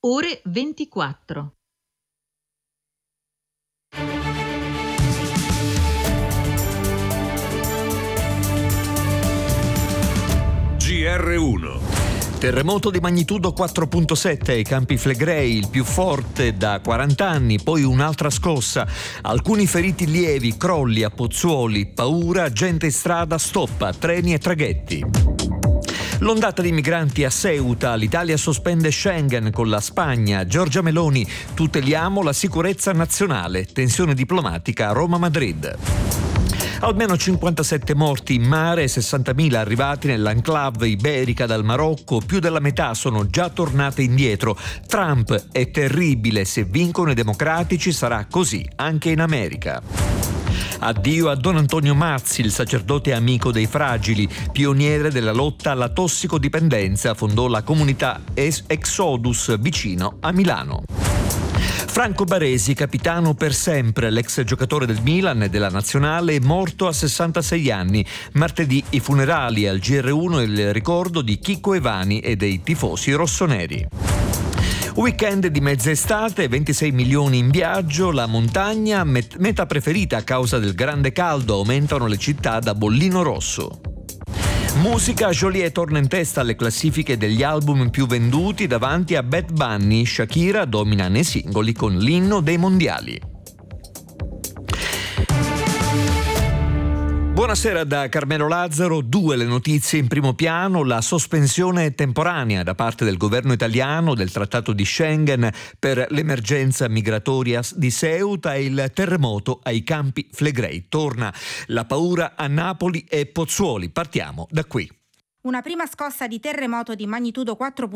ore 24. GR1. Terremoto di magnitudo 4.7 ai Campi Flegrei, il più forte da 40 anni, poi un'altra scossa. Alcuni feriti lievi, crolli a Pozzuoli, paura, gente in strada, stoppa, treni e traghetti. L'ondata di migranti a Ceuta, l'Italia sospende Schengen con la Spagna, Giorgia Meloni, tuteliamo la sicurezza nazionale, tensione diplomatica a Roma-Madrid. Almeno 57 morti in mare e 60.000 arrivati nell'enclave iberica dal Marocco, più della metà sono già tornate indietro. Trump è terribile, se vincono i democratici sarà così anche in America. Addio a Don Antonio Mazzi, il sacerdote amico dei fragili, pioniere della lotta alla tossicodipendenza, fondò la comunità Exodus vicino a Milano. Franco Baresi, capitano per sempre, l'ex giocatore del Milan e della Nazionale, è morto a 66 anni. Martedì i funerali, al GR1 il ricordo di Chicco Evani e dei tifosi rossoneri. Weekend di mezz'estate, 26 milioni in viaggio, la montagna meta preferita a causa del grande caldo, aumentano le città da bollino rosso. Musica, Joliet torna in testa alle classifiche degli album più venduti davanti a Bad Bunny. Shakira domina nei singoli con l'inno dei mondiali. Buonasera da Carmelo Lazzaro. 2 le notizie in primo piano: la sospensione temporanea da parte del governo italiano del trattato di Schengen per l'emergenza migratoria di Ceuta e il terremoto ai Campi Flegrei. Torna la paura a Napoli e Pozzuoli. Partiamo da qui. Una prima scossa di terremoto di magnitudo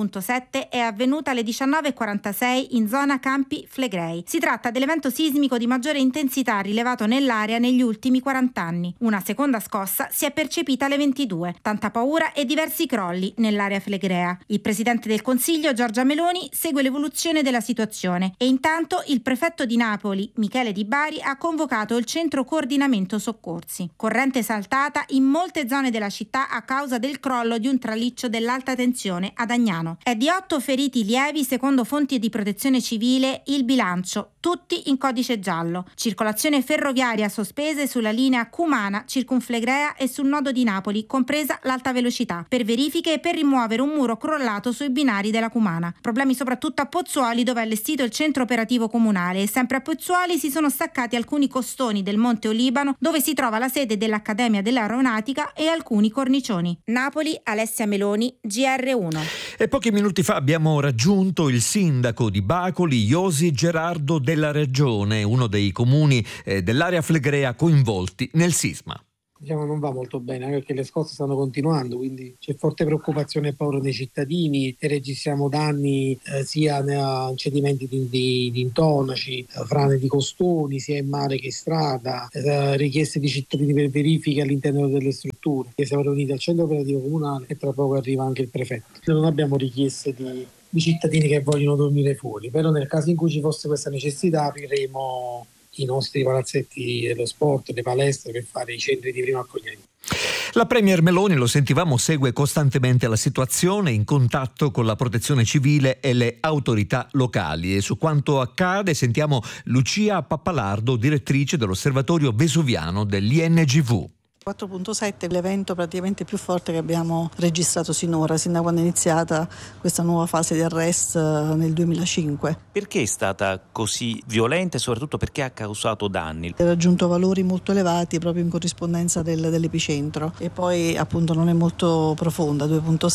4.7 è avvenuta alle 19.46 in zona Campi Flegrei. Si tratta dell'evento sismico di maggiore intensità rilevato nell'area negli ultimi 40 anni. Una seconda scossa si è percepita alle 22. Tanta paura e diversi crolli nell'area flegrea. Il presidente del Consiglio, Giorgia Meloni, segue l'evoluzione della situazione e intanto il prefetto di Napoli, Michele Di Bari, ha convocato il centro coordinamento soccorsi. Corrente saltata in molte zone della città a causa del crollo di un traliccio dell'alta tensione ad Agnano. È di 8 feriti lievi secondo fonti di protezione civile il bilancio, tutti in codice giallo. Circolazione ferroviaria sospese sulla linea Cumana, Circunflegrea e sul nodo di Napoli, compresa l'alta velocità, per verifiche e per rimuovere un muro crollato sui binari della Cumana. Problemi soprattutto a Pozzuoli, dove è allestito il centro operativo comunale, e sempre a Pozzuoli si sono staccati alcuni costoni del Monte Olibano, dove si trova la sede dell'Accademia dell'Aeronautica, e alcuni cornicioni. Napoli, Alessia Meloni, GR1. E pochi minuti fa abbiamo raggiunto il sindaco di Bacoli, Iosi Gerardo della Regione, uno dei comuni dell'area flegrea coinvolti nel sisma. Diciamo non va molto bene, anche perché le scosse stanno continuando, quindi c'è forte preoccupazione e paura nei cittadini e registriamo danni sia nei cedimenti di intonaci, frane di costoni, sia in mare che in strada, richieste di cittadini per verifiche all'interno delle strutture. Che siamo riuniti al centro operativo comunale e tra poco arriva anche il prefetto. Non abbiamo richieste di cittadini che vogliono dormire fuori, però nel caso in cui ci fosse questa necessità apriremo i nostri palazzetti dello sport, le palestre, per fare i centri di prima accoglienza. La Premier Meloni, lo sentivamo, segue costantemente la situazione, in contatto con la protezione civile e le autorità locali. E su quanto accade sentiamo Lucia Pappalardo, direttrice dell'Osservatorio Vesuviano dell'INGV. 4.7 è l'evento praticamente più forte che abbiamo registrato sinora, sin da quando è iniziata questa nuova fase di arrest nel 2005. Perché è stata così violenta e soprattutto perché ha causato danni? Ha raggiunto valori molto elevati proprio in corrispondenza dell'epicentro e poi appunto non è molto profonda,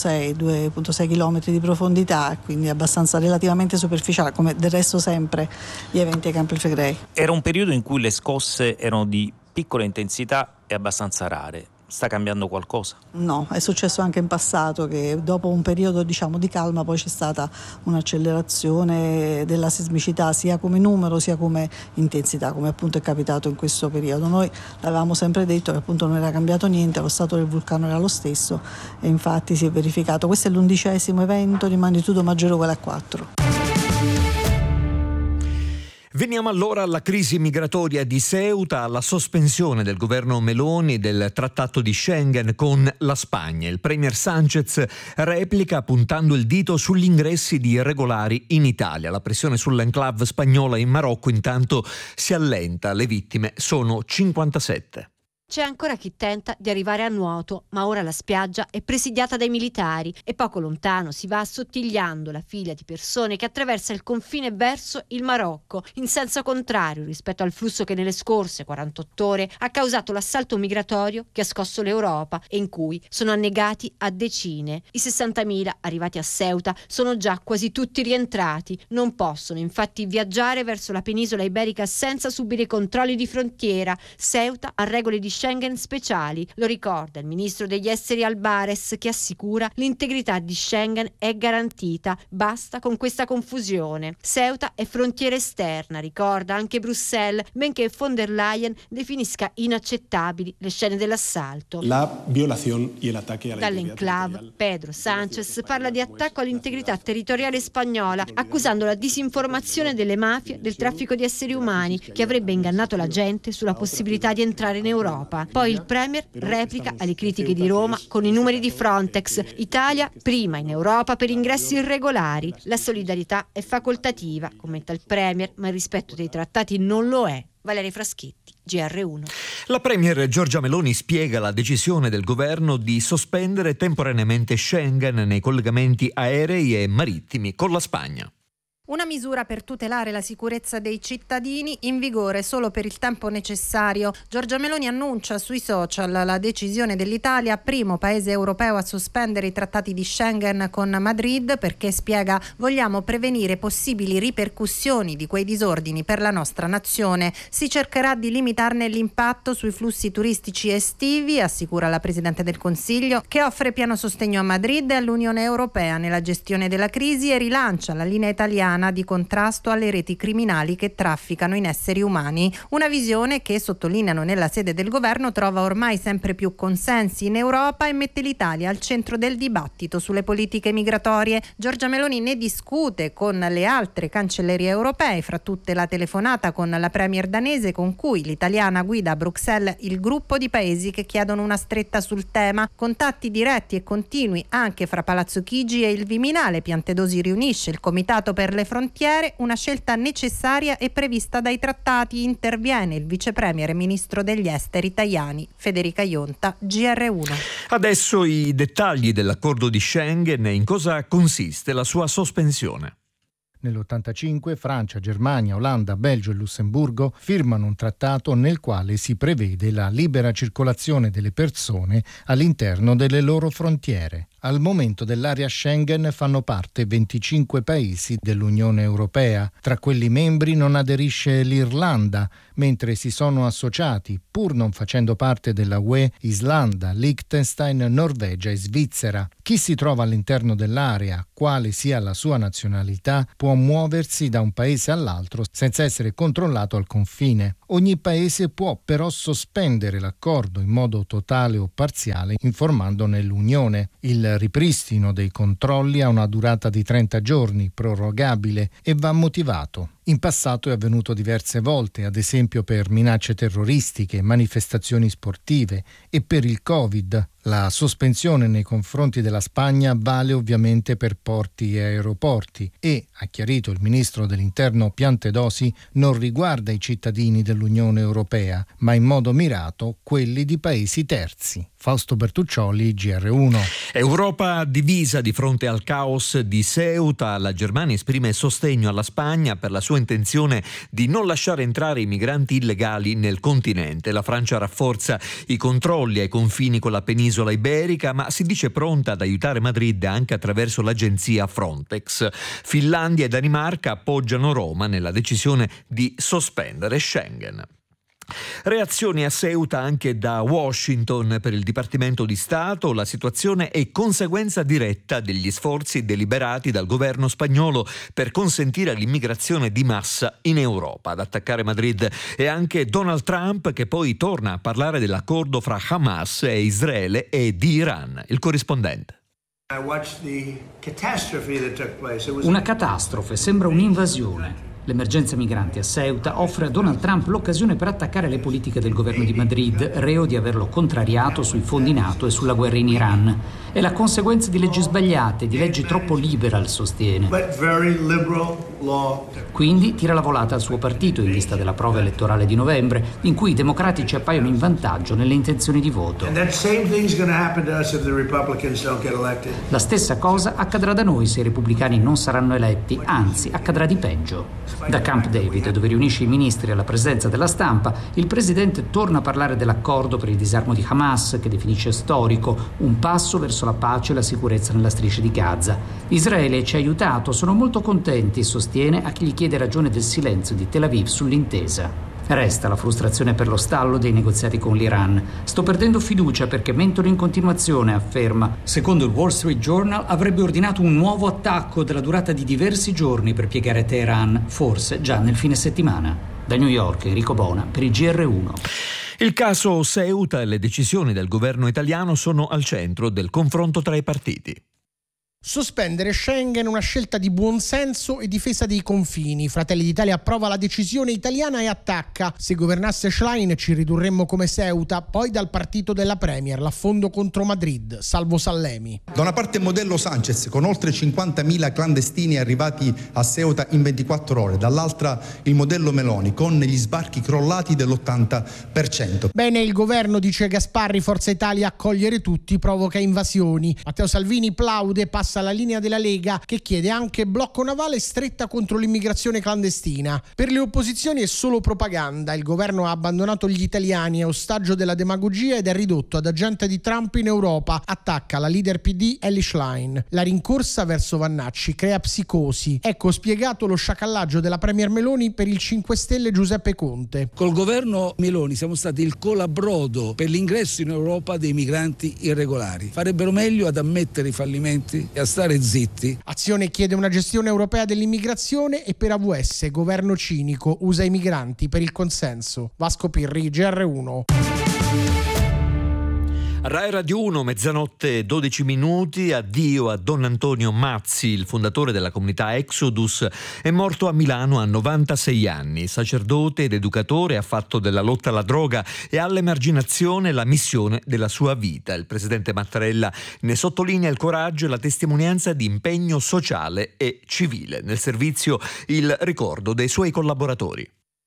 2.6 km di profondità, quindi abbastanza relativamente superficiale, come del resto sempre gli eventi ai Campi Flegrei. Era un periodo in cui le scosse erano di piccola intensità e abbastanza rare. Sta cambiando qualcosa? No, è successo anche in passato che dopo un periodo di calma poi c'è stata un'accelerazione della sismicità sia come numero sia come intensità, come appunto è capitato in questo periodo. Noi avevamo sempre detto che appunto non era cambiato niente, lo stato del vulcano era lo stesso e infatti si è verificato. Questo è l'11° evento di magnitudo maggiore o uguale a 4. Veniamo allora alla crisi migratoria di Ceuta, alla sospensione del governo Meloni del trattato di Schengen con la Spagna. Il premier Sánchez replica puntando il dito sugli ingressi di irregolari in Italia. La pressione sull'enclave spagnola in Marocco intanto si allenta, le vittime sono 57. C'è ancora chi tenta di arrivare a nuoto, ma ora la spiaggia è presidiata dai militari e poco lontano si va assottigliando la fila di persone che attraversa il confine verso il Marocco, in senso contrario rispetto al flusso che nelle scorse 48 ore ha causato l'assalto migratorio che ha scosso l'Europa e in cui sono annegati a decine. I 60.000 arrivati a Ceuta sono già quasi tutti rientrati, non possono infatti viaggiare verso la penisola iberica senza subire i controlli di frontiera. Ceuta ha regole di Schengen speciali, lo ricorda il ministro degli esteri Albares, che assicura l'integrità di Schengen è garantita, basta con questa confusione. Ceuta è frontiera esterna, ricorda anche Bruxelles, benché von der Leyen definisca inaccettabili le scene dell'assalto. Dall'enclave Pedro Sánchez parla di attacco all'integrità territoriale spagnola, accusando la disinformazione delle mafie del traffico di esseri umani che avrebbe ingannato la gente sulla possibilità di entrare in Europa. Poi il premier replica alle critiche di Roma con i numeri di Frontex. Italia prima in Europa per ingressi irregolari. La solidarietà è facoltativa, commenta il premier, ma il rispetto dei trattati non lo è. Valeria Fraschetti, GR1. La premier Giorgia Meloni spiega la decisione del governo di sospendere temporaneamente Schengen nei collegamenti aerei e marittimi con la Spagna. Una misura per tutelare la sicurezza dei cittadini in vigore solo per il tempo necessario. Giorgia Meloni annuncia sui social la decisione dell'Italia, primo paese europeo a sospendere i trattati di Schengen con Madrid, perché, spiega, vogliamo prevenire possibili ripercussioni di quei disordini per la nostra nazione. Si cercherà di limitarne l'impatto sui flussi turistici estivi, assicura la Presidente del Consiglio, che offre pieno sostegno a Madrid e all'Unione Europea nella gestione della crisi e rilancia la linea italiana di contrasto alle reti criminali che trafficano in esseri umani. Una visione che, sottolineano nella sede del governo, trova ormai sempre più consensi in Europa e mette l'Italia al centro del dibattito sulle politiche migratorie. Giorgia Meloni ne discute con le altre cancellerie europee, fra tutte la telefonata con la premier danese con cui l'italiana guida a Bruxelles il gruppo di paesi che chiedono una stretta sul tema. Contatti diretti e continui anche fra Palazzo Chigi e il Viminale. Piantedosi riunisce il Comitato per le Frontiere, una scelta necessaria e prevista dai trattati. Interviene il vice premier e ministro degli esteri Tajani. Federica Ionta, GR1. Adesso i dettagli dell'accordo di Schengen e in cosa consiste la sua sospensione. Nell'85 Francia, Germania, Olanda, Belgio e Lussemburgo firmano un trattato nel quale si prevede la libera circolazione delle persone all'interno delle loro frontiere. Al momento dell'area Schengen fanno parte 25 paesi dell'Unione Europea. Tra quelli membri non aderisce l'Irlanda, mentre si sono associati, pur non facendo parte della UE, Islanda, Liechtenstein, Norvegia e Svizzera. Chi si trova all'interno dell'area, quale sia la sua nazionalità, può muoversi da un paese all'altro senza essere controllato al confine. Ogni paese può però sospendere l'accordo in modo totale o parziale, informandone l'Unione. Il ripristino dei controlli ha una durata di 30 giorni, prorogabile, e va motivato. In passato è avvenuto diverse volte, ad esempio per minacce terroristiche, manifestazioni sportive e per il Covid. La sospensione nei confronti della Spagna vale ovviamente per porti e aeroporti e, ha chiarito il ministro dell'Interno Piantedosi, non riguarda i cittadini dell'Unione Europea, ma in modo mirato quelli di paesi terzi. Fausto Bertuccioli, GR1. Europa divisa di fronte al caos di Ceuta. La Germania esprime sostegno alla Spagna per la sua intenzione di non lasciare entrare i migranti illegali nel continente. La Francia rafforza i controlli ai confini con la penisola iberica, ma si dice pronta ad aiutare Madrid anche attraverso l'agenzia Frontex. Finlandia e Danimarca appoggiano Roma nella decisione di sospendere Schengen. Reazioni a Ceuta anche da Washington. Per il Dipartimento di Stato la situazione è conseguenza diretta degli sforzi deliberati dal governo spagnolo per consentire l'immigrazione di massa in Europa. Ad attaccare Madrid è anche Donald Trump, che poi torna a parlare dell'accordo fra Hamas e Israele e di Iran. Il corrispondente. Una catastrofe, sembra un'invasione. L'emergenza migranti a Ceuta offre a Donald Trump l'occasione per attaccare le politiche del governo di Madrid, reo di averlo contrariato sui fondi NATO e sulla guerra in Iran. È la conseguenza di leggi sbagliate, di leggi troppo liberal, sostiene. Quindi tira la volata al suo partito in vista della prova elettorale di novembre, in cui i democratici appaiono in vantaggio nelle intenzioni di voto. La stessa cosa accadrà da noi se i repubblicani non saranno eletti, anzi accadrà di peggio. Da Camp David, dove riunisce i ministri alla presenza della stampa, il presidente torna a parlare dell'accordo per il disarmo di Hamas, che definisce storico, un passo verso la pace e la sicurezza nella striscia di Gaza. Israele ci ha aiutato, sono molto contenti, sostiene a chi gli chiede ragione del silenzio di Tel Aviv sull'intesa. Resta la frustrazione per lo stallo dei negoziati con l'Iran. Sto perdendo fiducia perché mentono in continuazione, afferma. Secondo il Wall Street Journal avrebbe ordinato un nuovo attacco della durata di diversi giorni per piegare Teheran, forse già nel fine settimana. Da New York, Enrico Bona per il GR1. Il caso Ceuta e le decisioni del governo italiano sono al centro del confronto tra i partiti. Sospendere Schengen, una scelta di buonsenso e difesa dei confini. Fratelli d'Italia approva la decisione italiana e attacca. Se governasse Schlein ci ridurremmo come Ceuta. Poi dal partito della Premier, l'affondo contro Madrid, Salvo Sallemi. Da una parte il modello Sanchez con oltre 50.000 clandestini arrivati a Ceuta in 24 ore, dall'altra il modello Meloni con gli sbarchi crollati dell'80%. Bene, il governo, dice Gasparri, Forza Italia, accogliere tutti provoca invasioni. Matteo Salvini plaude, passa alla linea della Lega che chiede anche blocco navale stretta contro l'immigrazione clandestina. Per le opposizioni è solo propaganda. Il governo ha abbandonato gli italiani, è ostaggio della demagogia ed è ridotto ad agente di Trump in Europa. Attacca la leader PD Elly Schlein. La rincorsa verso Vannacci crea psicosi. Ecco spiegato lo sciacallaggio della Premier Meloni per il 5 Stelle Giuseppe Conte. Col governo Meloni siamo stati il colabrodo per l'ingresso in Europa dei migranti irregolari. Farebbero meglio ad ammettere i fallimenti e a stare zitti. Azione chiede una gestione europea dell'immigrazione e per AVS, governo cinico, usa i migranti per il consenso. Vasco Pirri, GR1. Rai Radio 1, mezzanotte 12 minuti, addio a Don Antonio Mazzi, il fondatore della comunità Exodus, è morto a Milano a 96 anni. Sacerdote ed educatore, ha fatto della lotta alla droga e all'emarginazione la missione della sua vita. Il presidente Mattarella ne sottolinea il coraggio e la testimonianza di impegno sociale e civile. Nel servizio il ricordo dei suoi collaboratori.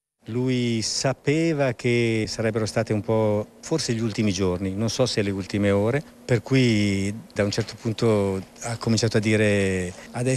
Lui sapeva che sarebbero stati un po', forse gli ultimi giorni, non so se le ultime ore, per cui da un certo punto ha cominciato a dire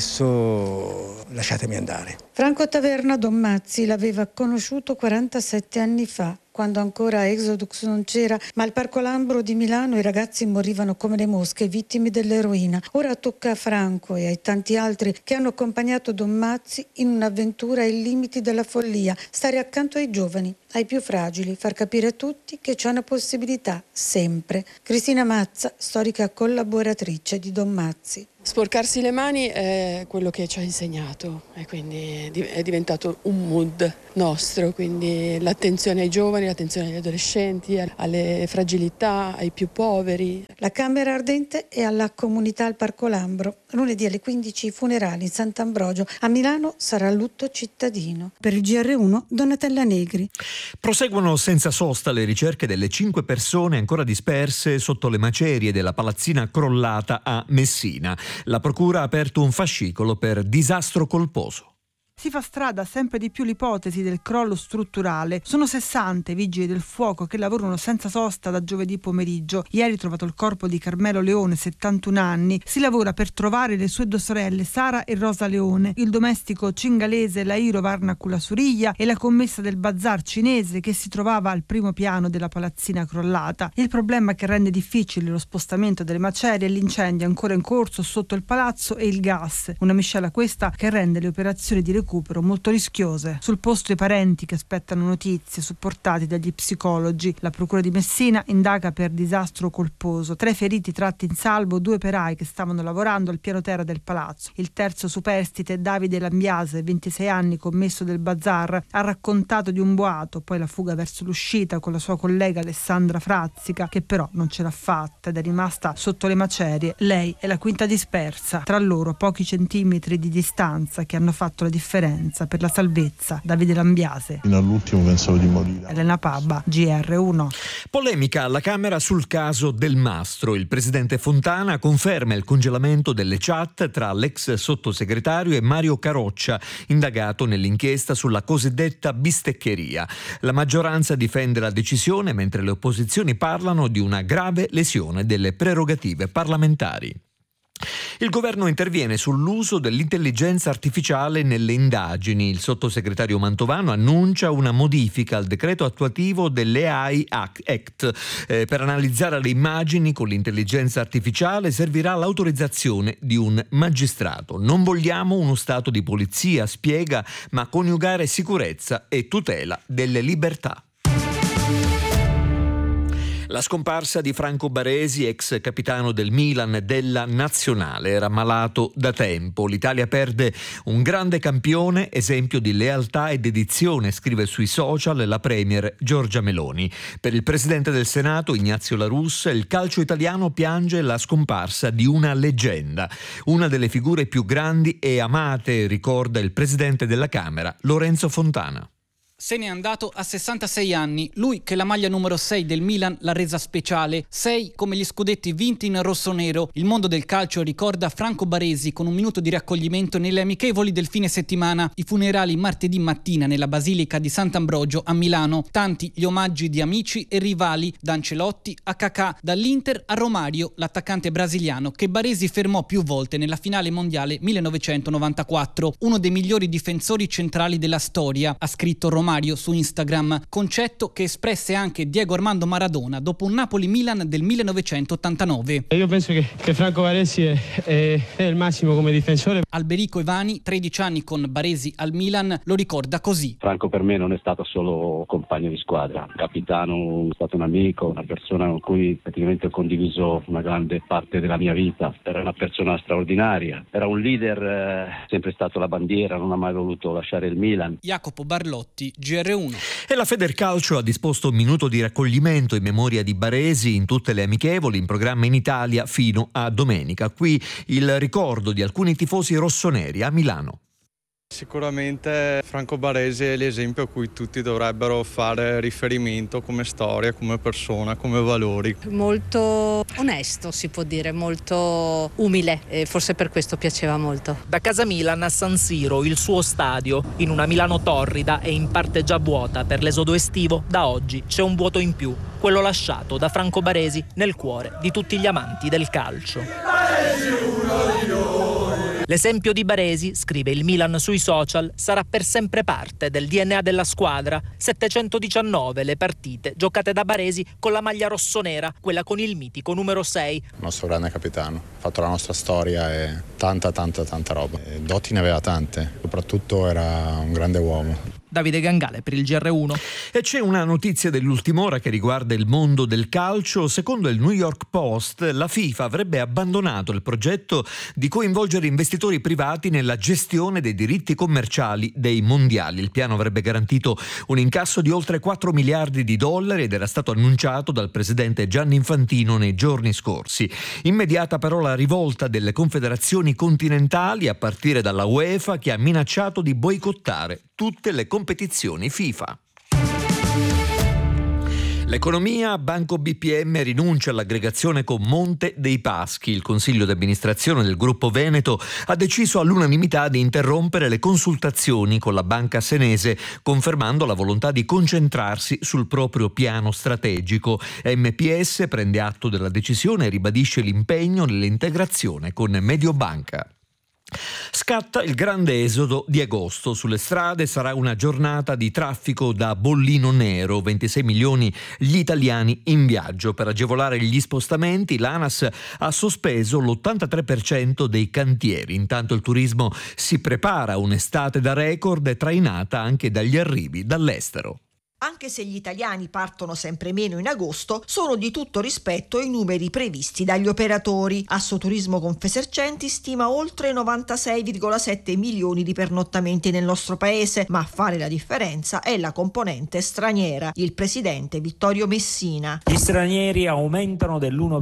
adesso lasciatemi andare. Franco Taverna Don Mazzi l'aveva conosciuto 47 anni fa, quando ancora Exodus non c'era, ma al Parco Lambro di Milano i ragazzi morivano come le mosche, vittime dell'eroina. Ora tocca a Franco e ai tanti altri che hanno accompagnato Don Mazzi in un'avventura ai limiti della follia, stare accanto ai giovani, ai più fragili, far capire a tutti che c'è una possibilità, sempre. Cristina Mazza, storica collaboratrice di Don Mazzi. Sporcarsi le mani è quello che ci ha insegnato e quindi è diventato un mood nostro, quindi l'attenzione ai giovani, l'attenzione agli adolescenti, alle fragilità, ai più poveri. La Camera Ardente è alla comunità al Parco Lambro. Lunedì alle 15 i funerali in Sant'Ambrogio. A Milano sarà lutto cittadino. Per il GR1 Donatella Negri. Proseguono senza sosta le ricerche delle 5 persone ancora disperse sotto le macerie della palazzina crollata a Messina. La procura ha aperto un fascicolo per disastro colposo. Si fa strada sempre di più l'ipotesi del crollo strutturale. Sono 60 i vigili del fuoco che lavorano senza sosta da giovedì pomeriggio. Ieri trovato il corpo di Carmelo Leone, 71 anni. Si lavora per trovare le sue 2 sorelle, Sara e Rosa Leone, il domestico cingalese Lairo Varnacula Suriglia e la commessa del bazar cinese che si trovava al primo piano della palazzina crollata. Il problema che rende difficile lo spostamento delle macerie è l'incendio ancora in corso sotto il palazzo e il gas. Una miscela questa che rende le operazioni di recupero molto rischiose. Sul posto i parenti che aspettano notizie, supportati dagli psicologi. La procura di Messina indaga per disastro colposo. 3 feriti tratti in salvo, 2 operai che stavano lavorando al piano terra del palazzo. Il terzo superstite, Davide Lambiase, 26 anni, commesso del bazar, ha raccontato di un boato, poi la fuga verso l'uscita con la sua collega Alessandra Frazzica, che però non ce l'ha fatta ed è rimasta sotto le macerie. Lei è la quinta dispersa. Tra loro pochi centimetri di distanza che hanno fatto la differenza sofferenza, per la salvezza. Davide Lambiase. Fino all'ultimo pensavo di morire. Elena Pabba, GR1. Polemica alla Camera sul caso Del Mastro. Il presidente Fontana conferma il congelamento delle chat tra l'ex sottosegretario e Mario Caroccia, indagato nell'inchiesta sulla cosiddetta bisteccheria. La maggioranza difende la decisione, mentre le opposizioni parlano di una grave lesione delle prerogative parlamentari. Il governo interviene sull'uso dell'intelligenza artificiale nelle indagini. Il sottosegretario Mantovano annuncia una modifica al decreto attuativo dell'AI Act. Per analizzare le immagini con l'intelligenza artificiale servirà l'autorizzazione di un magistrato. Non vogliamo uno stato di polizia, spiega, ma coniugare sicurezza e tutela delle libertà. La scomparsa di Franco Baresi, ex capitano del Milan e della Nazionale, era malato da tempo. L'Italia perde un grande campione, esempio di lealtà e dedizione, scrive sui social la premier Giorgia Meloni. Per il presidente del Senato, Ignazio La Russa, il calcio italiano piange la scomparsa di una leggenda. Una delle figure più grandi e amate, ricorda il presidente della Camera, Lorenzo Fontana. Se n'è andato a 66 anni, lui che la maglia numero 6 del Milan l'ha resa speciale, 6 come gli scudetti vinti in rossonero. Il mondo del calcio ricorda Franco Baresi con un minuto di raccoglimento nelle amichevoli del fine settimana, i funerali martedì mattina nella Basilica di Sant'Ambrogio a Milano, tanti gli omaggi di amici e rivali, da Ancelotti a Kakà, dall'Inter a Romario, l'attaccante brasiliano che Baresi fermò più volte nella finale mondiale 1994, uno dei migliori difensori centrali della storia, ha scritto Romario su Instagram, concetto che espresse anche Diego Armando Maradona dopo un Napoli-Milan del 1989. Io penso che Franco Baresi è il massimo come difensore. Alberico Evani, 13 anni con Baresi al Milan, lo ricorda così. Franco per me non è stato solo compagno di squadra, capitano, è stato un amico, una persona con cui praticamente ho condiviso una grande parte della mia vita. Era una persona straordinaria, era un leader, sempre stato la bandiera, non ha mai voluto lasciare il Milan. Jacopo Barlotti, GR1. E la Federcalcio ha disposto un minuto di raccoglimento in memoria di Baresi in tutte le amichevoli in programma in Italia fino a domenica. Qui il ricordo di alcuni tifosi rossoneri a Milano. Sicuramente Franco Baresi è l'esempio a cui tutti dovrebbero fare riferimento come storia, come persona, come valori. Molto onesto, si può dire, molto umile e forse per questo piaceva molto. Da casa Milan a San Siro, il suo stadio, in una Milano torrida e in parte già vuota per l'esodo estivo, da oggi c'è un vuoto in più, quello lasciato da Franco Baresi nel cuore di tutti gli amanti del calcio. Baresi uno di noi. L'esempio di Baresi, scrive il Milan sui social, sarà per sempre parte del DNA della squadra. 719 le partite giocate da Baresi con la maglia rossonera, quella con il mitico numero 6. Il nostro grande capitano, ha fatto la nostra storia e tanta roba. E doti ne aveva tante, soprattutto era un grande uomo. Davide Gangale per il GR1. E c'è una notizia dell'ultima ora che riguarda il mondo del calcio. Secondo il New York Post, la FIFA avrebbe abbandonato il progetto di coinvolgere investitori privati nella gestione dei diritti commerciali dei mondiali. Il piano avrebbe garantito un incasso di oltre 4 miliardi di dollari ed era stato annunciato dal presidente Gianni Infantino nei giorni scorsi. Immediata però la rivolta delle confederazioni continentali, a partire dalla UEFA, che ha minacciato di boicottare tutte le competizioni FIFA. L'economia, Banco BPM rinuncia all'aggregazione con Monte dei Paschi. Il consiglio di amministrazione del gruppo Veneto ha deciso all'unanimità di interrompere le consultazioni con la banca senese, confermando la volontà di concentrarsi sul proprio piano strategico. MPS prende atto della decisione e ribadisce l'impegno nell'integrazione con Mediobanca. Scatta il grande esodo di agosto. Sulle strade sarà una giornata di traffico da bollino nero, 26 milioni gli italiani in viaggio. Per agevolare gli spostamenti l'ANAS ha sospeso l'83% dei cantieri. Intanto il turismo si prepara a un'estate da record trainata anche dagli arrivi dall'estero. Anche se gli italiani partono sempre meno in agosto, sono di tutto rispetto i numeri previsti dagli operatori. Assoturismo Confesercenti stima oltre 96,7 milioni di pernottamenti nel nostro paese, ma a fare la differenza è la componente straniera. Il presidente Vittorio Messina. Gli stranieri aumentano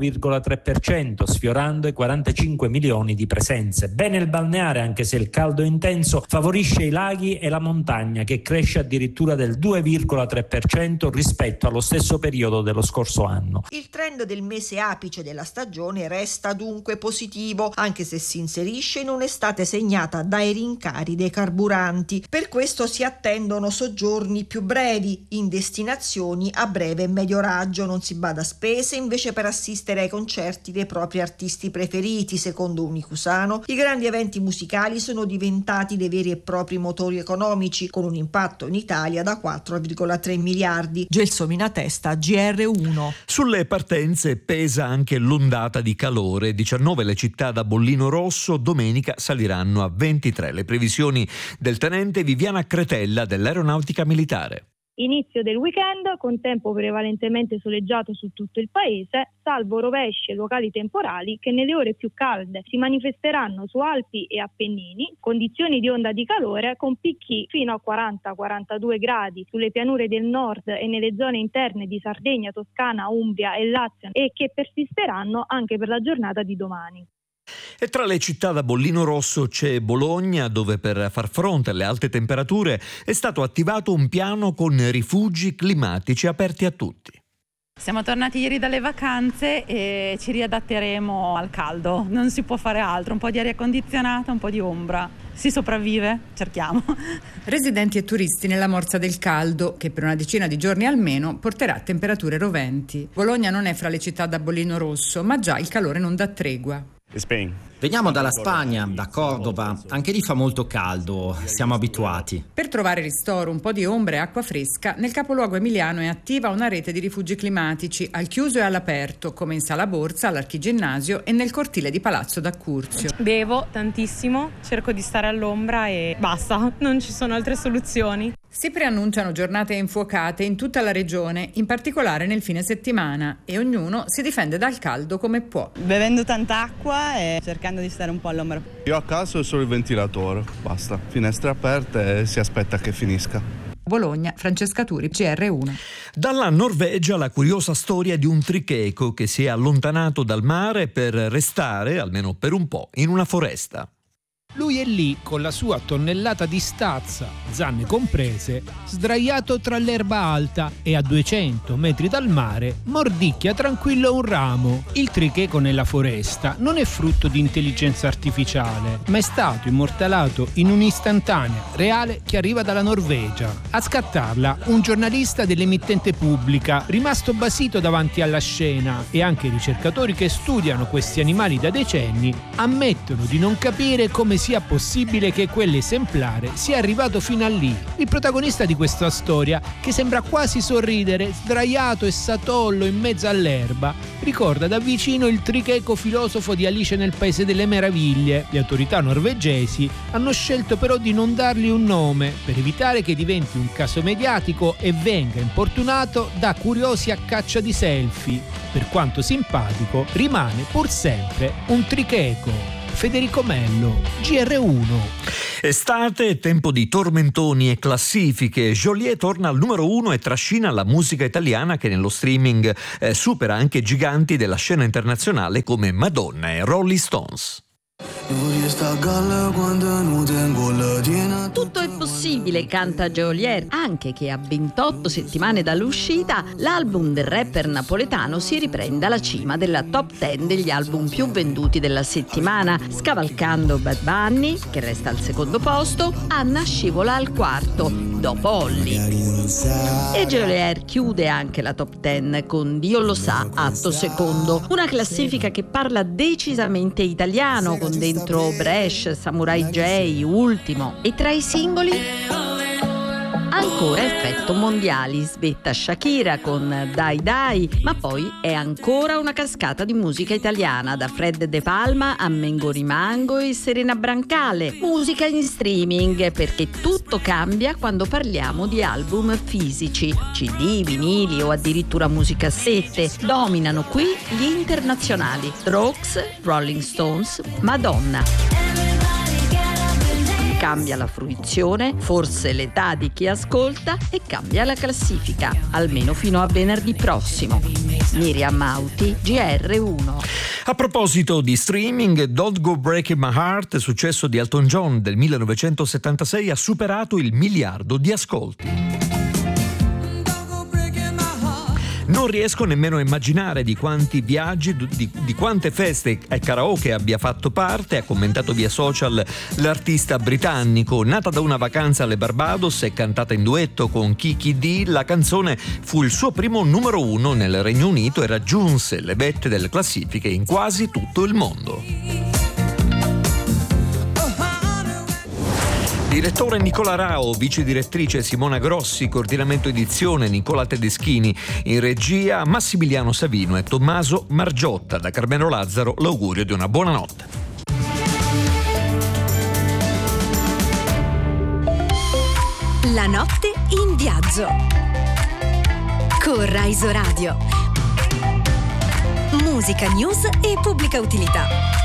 dell'1,3%, sfiorando i 45 milioni di presenze. Bene il balneare, anche se il caldo intenso favorisce i laghi e la montagna, che cresce addirittura del 2,3% rispetto allo stesso periodo dello scorso anno. Il trend del mese apice della stagione resta dunque positivo, anche se si inserisce in un'estate segnata dai rincari dei carburanti. Per questo si attendono soggiorni più brevi in destinazioni a breve e medio raggio. Non si bada a spese invece per assistere ai concerti dei propri artisti preferiti. Secondo Unicusano, i grandi eventi musicali sono diventati dei veri e propri motori economici, con un impatto in Italia da 4,3 miliardi. Gelsomina Testa, GR1. Sulle partenze pesa anche l'ondata di calore. 19 le città da bollino rosso, domenica saliranno a 23. Le previsioni del tenente Viviana Cretella dell'Aeronautica Militare. Inizio del weekend con tempo prevalentemente soleggiato su tutto il paese, salvo rovesci e locali temporali che nelle ore più calde si manifesteranno su Alpi e Appennini, condizioni di onda di calore con picchi fino a 40-42 gradi sulle pianure del nord e nelle zone interne di Sardegna, Toscana, Umbria e Lazio, e che persisteranno anche per la giornata di domani. E tra le città da bollino rosso c'è Bologna, dove per far fronte alle alte temperature è stato attivato un piano con rifugi climatici aperti a tutti. Siamo tornati ieri dalle vacanze e ci riadatteremo al caldo, non si può fare altro, un po' di aria condizionata, un po' di ombra. Si sopravvive? Cerchiamo. Residenti e turisti nella morsa del caldo, che per una decina di giorni almeno porterà a temperature roventi. Bologna non è fra le città da bollino rosso, ma già il calore non dà tregua. Veniamo dalla Spagna, da Cordova, anche lì fa molto caldo, siamo abituati. Per trovare ristoro, un po' di ombra e acqua fresca, nel capoluogo emiliano è attiva una rete di rifugi climatici al chiuso e all'aperto, come in Sala Borsa, all'Archiginnasio e nel cortile di Palazzo d'Accurzio. Bevo tantissimo, cerco di stare all'ombra e basta, non ci sono altre soluzioni. Si preannunciano giornate infuocate in tutta la regione, in particolare nel fine settimana, e ognuno si difende dal caldo come può. Bevendo tanta acqua e cercando di stare un po' all'ombra. Io a casa ho solo il ventilatore, basta, finestre aperte e si aspetta che finisca. Bologna, Francesca Turi, GR1. Dalla Norvegia la curiosa storia di un tricheco che si è allontanato dal mare per restare, almeno per un po', in una foresta. Lui è lì con la sua tonnellata di stazza, zanne comprese, sdraiato tra l'erba alta e a 200 metri dal mare mordicchia tranquillo un ramo. Il tricheco nella foresta non è frutto di intelligenza artificiale, ma è stato immortalato in un'istantanea reale che arriva dalla Norvegia. A scattarla un giornalista dell'emittente pubblica, rimasto basito davanti alla scena, e anche i ricercatori che studiano questi animali da decenni ammettono di non capire come sia possibile che quell'esemplare sia arrivato fino a lì. Il protagonista di questa storia, che sembra quasi sorridere, sdraiato e satollo in mezzo all'erba, ricorda da vicino il tricheco filosofo di Alice nel Paese delle Meraviglie. Le autorità norvegesi hanno scelto però di non dargli un nome per evitare che diventi un caso mediatico e venga importunato da curiosi a caccia di selfie. Per quanto simpatico, rimane pur sempre un tricheco. Federico Mello, GR1. Estate, tempo di tormentoni e classifiche. Geolier torna al numero 1 e trascina la musica italiana, che nello streaming supera anche giganti della scena internazionale come Madonna e Rolling Stones. Tutto è possibile, canta Geolier, anche che a 28 settimane dall'uscita l'album del rapper napoletano si riprende alla cima della top 10 degli album più venduti della settimana, scavalcando Bad Bunny, che resta al secondo posto. Anna scivola al quarto, dopo Olly. E Geolier chiude anche la top 10 con Dio lo sa, atto secondo, una classifica che parla decisamente italiano, con dentro Brescia, Samurai J, Ultimo, e tra i singoli Ancora effetto mondiali, svetta Shakira con Dai Dai, ma poi è ancora una cascata di musica italiana, da Fred De Palma a Mengo Rimango e Serena Brancale. Musica in streaming, perché tutto cambia quando parliamo di album fisici. CD, vinili o addirittura musicassette. Dominano qui gli internazionali: Strokes, Rolling Stones, Madonna. Cambia la fruizione, forse l'età di chi ascolta, e cambia la classifica, almeno fino a venerdì prossimo. Miriam Mauti, GR1. A proposito di streaming, Don't Go Breaking My Heart, successo di Elton John del 1976, ha superato il 1 miliardo di ascolti. Non riesco nemmeno a immaginare di quanti viaggi, di quante feste e karaoke abbia fatto parte, ha commentato via social l'artista britannico. Nata da una vacanza alle Barbados e cantata in duetto con Kiki D, la canzone fu il suo primo numero 1 nel Regno Unito e raggiunse le vette delle classifiche in quasi tutto il mondo. Direttore Nicola Rao, vice direttrice Simona Grossi, coordinamento edizione Nicola Tedeschini, in regia Massimiliano Savino e Tommaso Margiotta. Da Carmelo Lazzaro l'augurio di una buona notte. La notte in viaggio con Rai Radio. Musica, news e pubblica utilità.